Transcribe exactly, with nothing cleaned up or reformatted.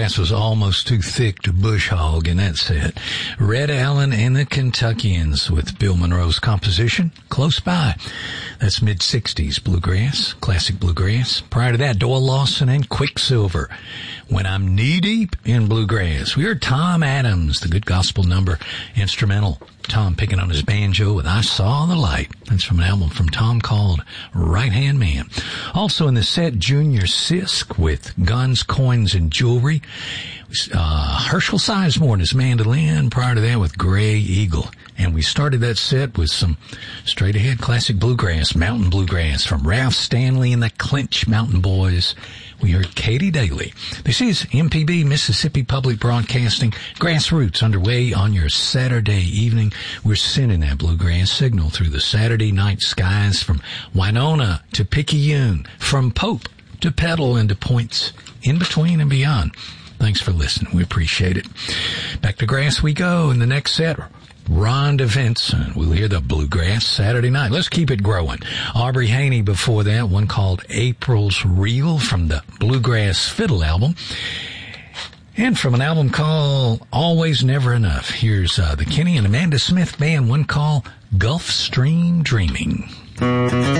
bluegrass was almost too thick to bush hog in that set. Red Allen and the Kentuckians with Bill Monroe's composition, Close By. That's mid-sixties bluegrass, classic bluegrass. Prior to that, Doyle Lawson and Quicksilver, When I'm Knee Deep in Bluegrass. We heard Tom Adams, the good gospel number, instrumental. Tom picking on his banjo with I Saw the Light. That's from an album from Tom called Right Hand Man. Also in the set, Junior Sisk with Guns, Coins, and Jewelry. Uh, Herschel Sizemore and his mandolin. Prior to that with Gray Eagle. And we started that set with some straight-ahead classic bluegrass, mountain bluegrass from Ralph Stanley and the Clinch Mountain Boys. We heard Katie Daly. This is M P B, Mississippi Public Broadcasting. Grassroots underway on your Saturday evening. We're sending that bluegrass signal through the Saturday night skies from Winona to Picayune, from Pope to Petal and to points in between and beyond. Thanks for listening. We appreciate it. Back to grass we go in the next set. Rhonda Vincent. We'll hear the bluegrass Saturday night. Let's keep it growing. Aubrey Haney before that, one called April's Reel from the Bluegrass Fiddle album. And from an album called Always Never Enough, here's uh, the Kenny and Amanda Smith Band, one called Gulf Stream Dreaming.